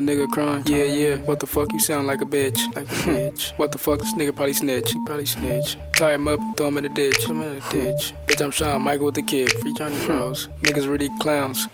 Nigga crying. Yeah, yeah. What the fuck? You sound like a bitch. Like a bitch. What the fuck? This nigga probably snitch. He probably snitch. Tie him up, throw him in the ditch. Throw him in the ditch. Bitch, I'm Shawn Michael with the kid. Free Johnny Bros. Niggas really clowns.